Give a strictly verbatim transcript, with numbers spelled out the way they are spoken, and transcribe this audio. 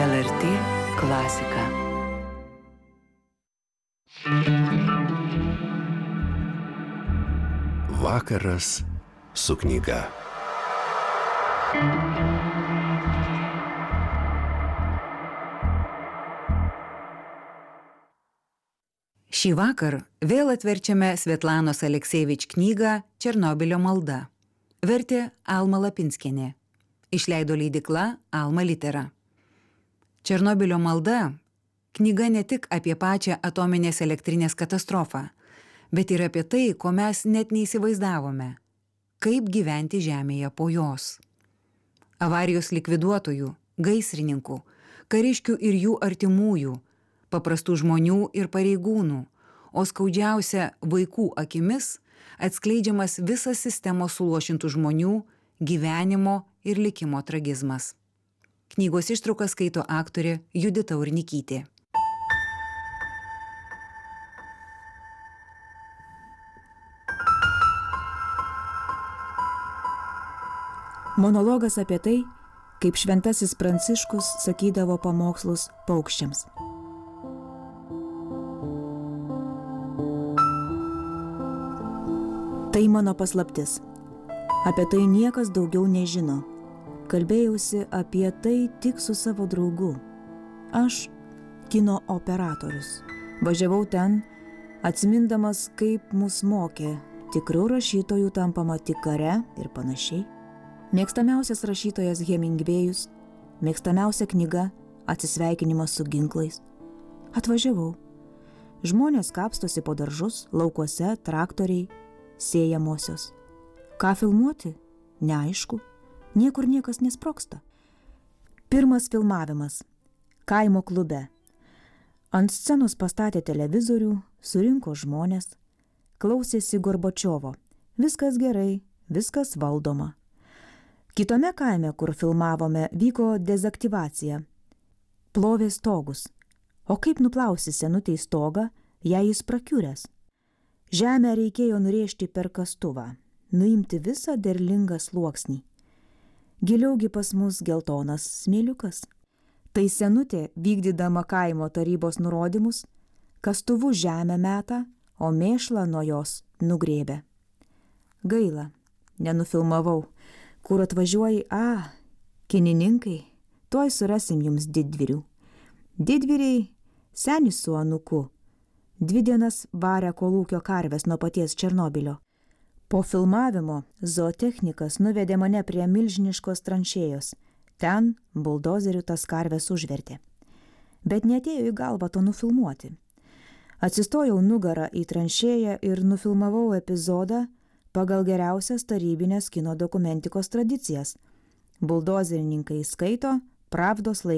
L R T klasika. Vakaras su knyga. Šį vakar vėl atverčiame Svetlanos Aleksievič knygą Černobylio malda. Vertė Alma Lapinskienė. Išleido leidykla Alma Litera. Černobylio malda – knyga ne tik apie pačią atominės elektrinės katastrofą, bet ir apie tai, ko mes net neįsivaizdavome – kaip gyventi Žemėje po jos. Avarijos likviduotojų, gaisrininkų, kariškių ir jų artimųjų, paprastų žmonių ir pareigūnų, o skaudžiausia vaikų akimis atskleidžiamas visas sistemos suluošintų žmonių gyvenimo ir likimo tragizmas. Knygos ištrauką skaito aktorė Judita Urnikytė. Monologas apie tai, kaip šventasis Pranciškus sakydavo pamokslus paukščiams. Tai mano paslaptis. Apie tai niekas daugiau nežino. Kalbėjausi apie tai tik su savo draugu. Aš kino operatorius. Važiavau ten, atsimindamas, kaip mus mokė. Tikrų rašytojų tampama tik kare ir panašiai. Mėgstamiausias rašytojas Hemingvėjus, mėgstamiausia knyga Atsisveikinimas su ginklais. Atvažiavau. Žmonės kapstosi po daržus, laukuose, traktoriai, sėjamosios. Ką filmuoti? Neaišku. Niekur niekas nesprogsta. Pirmas filmavimas. Kaimo klube. Ant scenos pastatė televizorių, surinko žmonės. Klausėsi Gorbačiovo. Viskas gerai, viskas valdoma. Kitame kaime, kur filmavome, vyko dezaktyvacija. Plovė stogus. O kaip nuplausi senutei stogą, jei jis prakiuręs? Žemę reikėjo nurėžti per kastuvą, nuimti visą derlingą sluoksnį. Giliaugi pas mus geltonas smėliukas. Tai senutė, vykdydama kaimo tarybos nurodymus, kastuvu žemę meta, o mėšlą nuo jos nugrėbė. Gaila, nenufilmavau. Kur atvažiuoji, a, kinininkai, tuoj surasim jums didvyrių. Didvyriai, senis su anuku. Dvi dienas varė kolūkio karves nuo paties Černobylio. Po filmavimo zootechnikas nuvedė mane prie milžiniškos tranšėjos. Ten buldozeriu tas karves užvertė. Bet neatėjo į galvą to nufilmuoti. Atsistojau nugarą į tranšėją ir nufilmavau epizodą pagal geriausias tarybinės kino dokumentikos tradicijas. Buldozerininkai skaito Pravdos laikraštį.